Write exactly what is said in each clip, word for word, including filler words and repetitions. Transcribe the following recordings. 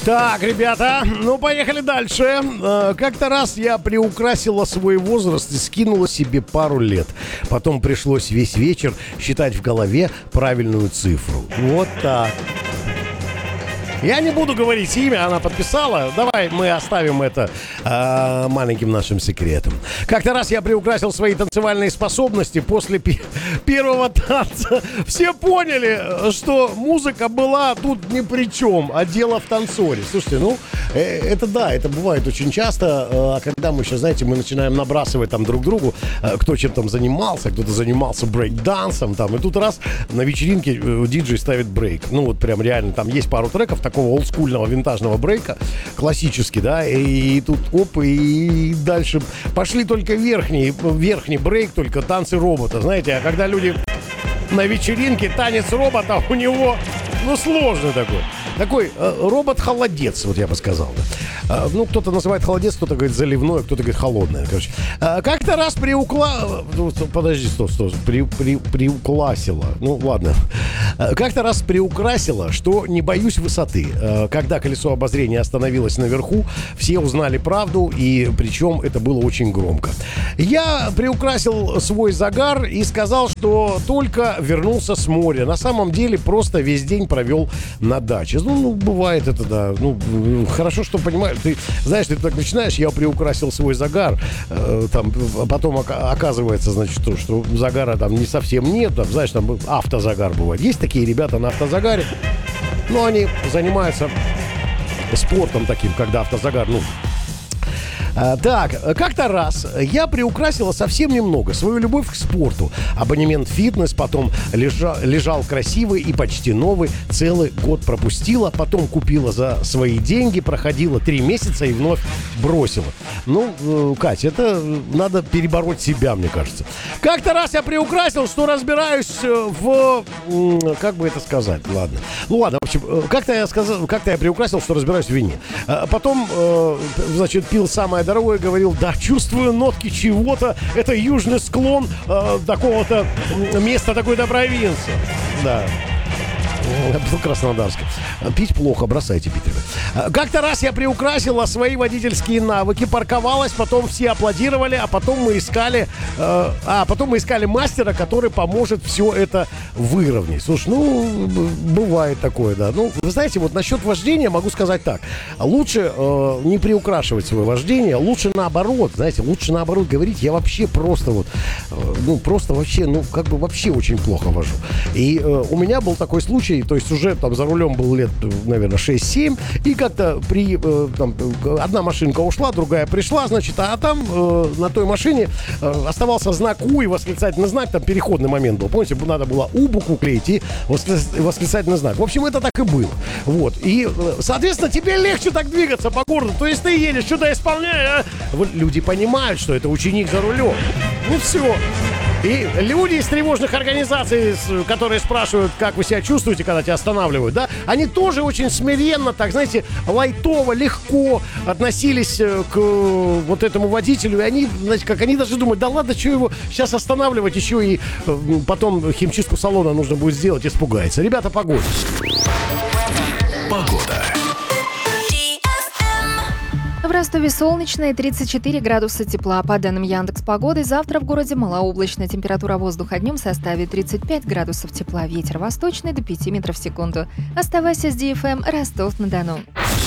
Так, ребята, ну поехали дальше. Как-то раз я приукрасила свой возраст и скинула себе пару лет. Потом пришлось весь вечер считать в голове правильную цифру. Вот так. Я не буду говорить имя, она подписала. Давай мы оставим это э, маленьким нашим секретом. Как-то раз я приукрасил свои танцевальные способности после пи- первого танца. Все поняли, что музыка была тут ни при чем, а дело в танцоре. Слушайте, ну, э, это да, это бывает очень часто. А э, когда мы сейчас, знаете, мы начинаем набрасывать там друг другу, э, кто чем там занимался, кто-то занимался брейк-дансом там. И тут раз на вечеринке э, диджей ставит брейк. Ну, вот прям реально, там есть пару треков такого олдскульного винтажного брейка, классический, да, и, и тут оп, и, и дальше пошли только верхний, верхний брейк, только танцы робота, знаете, а когда люди на вечеринке, танец робота у него, ну, сложный такой. Такой э, робот-холодец, вот я бы сказал. Да. Э, ну, кто-то называет холодец, кто-то говорит заливной, кто-то говорит холодное. Короче. Э, как-то раз приукла... Подожди, стоп, стоп. При, при, приукласила. Ну, ладно. Э, как-то раз приукрасила, что не боюсь высоты. Э, когда колесо обозрения остановилось наверху, все узнали правду, и причем это было очень громко. Я приукрасил свой загар и сказал, что только вернулся с моря. На самом деле просто весь день провел на даче. Ну, ну, бывает это, да. Ну, хорошо, что понимаешь. Ты знаешь, ты так начинаешь, я приукрасил свой загар. Э, там, потом оказывается, значит, что, что загара там не совсем нет. Там, знаешь, там автозагар бывает. Есть такие ребята на автозагаре. Но они занимаются спортом таким, когда автозагар, ну... Так, как-то раз я приукрасила совсем немного свою любовь к спорту. Абонемент в фитнес, потом лежа, лежал красивый и почти новый. Целый год пропустила, потом купила за свои деньги, проходила три месяца и вновь бросила. Ну, Катя, это надо перебороть себя, мне кажется. Как-то раз я приукрасил, что разбираюсь в... Как бы это сказать? Ладно. Ну ладно, в общем, как-то я сказал, как-то я приукрасил, что разбираюсь в вине. Потом, значит, пил самое дорогое, говорил, да, чувствую нотки чего-то. Это южный склон э, такого-то места, такой-то провинции. Да. Краснодарский. Пить плохо, бросайте пить. Как-то раз я приукрасила свои водительские навыки, парковалась, потом все аплодировали, а потом мы искали, э, а потом мы искали мастера, который поможет все это выровнять. Слушай, ну, бывает такое, да. Ну, вы знаете, вот насчет вождения могу сказать так. Лучше э, не приукрашивать свое вождение, лучше наоборот, знаете, лучше наоборот говорить, я вообще просто вот, э, ну, просто вообще, ну, как бы вообще очень плохо вожу. И э, у меня был такой случай, то есть уже там за рулем был лет, наверное, шесть-семь, и как-то при, э, там, одна машинка ушла, другая пришла, значит, а там э, на той машине э, оставался знак У и восклицательный знак, там переходный момент был, помните, надо было У букву клеить и восклицательный знак. В общем, это так и было. Вот, и, соответственно, тебе легче так двигаться по городу, то есть ты едешь, что-то исполняешь, а? Вот люди понимают, что это ученик за рулем. Ну все. И люди из тревожных организаций, которые спрашивают, как вы себя чувствуете, когда тебя останавливают, да, они тоже очень смиренно, так, знаете, лайтово, легко относились к вот этому водителю. И они, знаете, как они даже думают, да ладно, что его сейчас останавливать, еще и потом химчистку салона нужно будет сделать, испугается. Ребята, погода. Погода. В Ростове солнечно и тридцать четыре градуса тепла. По данным Яндекс.Погоды, завтра в городе малооблачно. Температура воздуха днем составит тридцать пять градусов тепла. Ветер восточный до пяти метров в секунду. Оставайся с ди эф эм Ростов-на-Дону.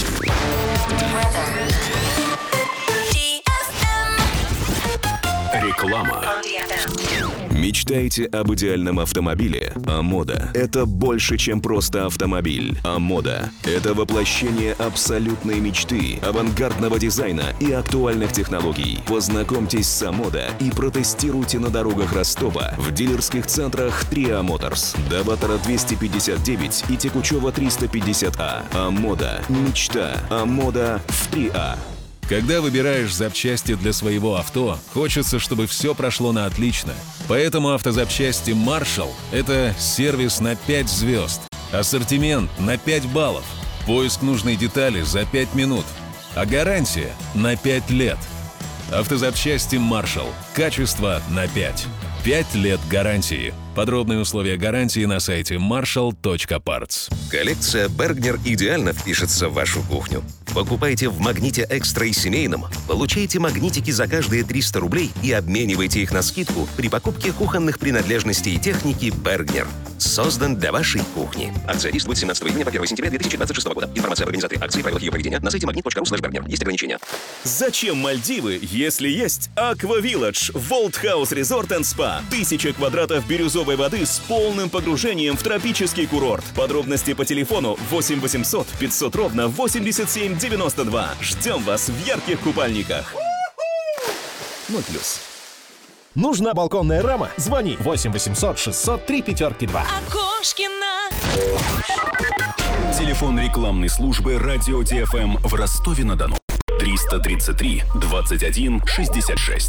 Реклама. Мечтаете об идеальном автомобиле? «Амода» — это больше, чем просто автомобиль. «Амода» — это воплощение абсолютной мечты, авангардного дизайна и актуальных технологий. Познакомьтесь с «Амода» и протестируйте на дорогах Ростова в дилерских центрах «Триа Моторс», Доватора двести пятьдесят девять и Текучева триста пятьдесят А. «Амода» — мечта. «Амода» в три А. Когда выбираешь запчасти для своего авто, хочется, чтобы все прошло на отлично. Поэтому автозапчасти Marshall – это сервис на пять звезд, ассортимент на пять баллов, поиск нужной детали за пять минут, а гарантия на пять лет. Автозапчасти Marshall. Качество на пять. пять лет гарантии. Подробные условия гарантии на сайте маршал точка партс. Коллекция Bergner идеально впишется в вашу кухню. Покупайте в «Магните Экстра» и семейном, получайте магнитики за каждые триста рублей и обменивайте их на скидку при покупке кухонных принадлежностей и техники Bergner. Создан для вашей кухни. Акция действует с семнадцатого июня по первое сентября две тысячи двадцать шестого года. Информация об организаторе акции и правилах ее проведения на сайте магнит точка ру слэш бергнер. Есть ограничения. Зачем Мальдивы, если есть Аква Вилледж, Волт Хаус Резорт энд Спа? Тысяча квадратов бирюзовой воды с полным погружением в тропический курорт. Подробности по телефону восемь восемьсот пятьсот ровно восемьдесят семь девяносто два. Ждем вас в ярких купальниках. ноль плюс. Нужна балконная рама? Звони восемь восемьсот шестьсот три пятерки два. Окошкина. Телефон рекламной службы «Радио ди эф эм» в Ростове-на-Дону. триста тридцать три двадцать один шестьдесят шесть.